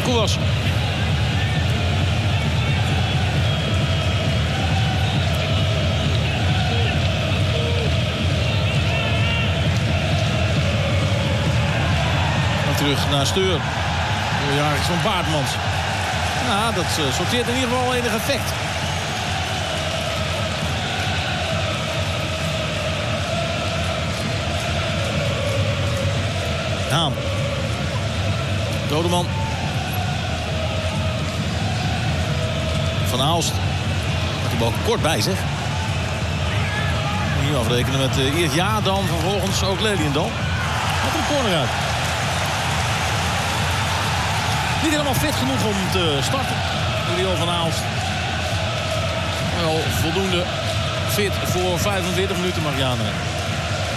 Kouwas. Terug naar Steur. Jaarlijks van Baartmans. Nou, dat sorteert in ieder geval enig effect. Haan. Dodeman. Van Aalst. Had die bal kort bij zich. Nu afrekenen met eerst Ja, dan vervolgens ook Leliendal. Wat een corner uit. Niet helemaal fit genoeg om te starten. Rio van Aalst. Wel voldoende fit voor 45 minuten, mag je aannemen.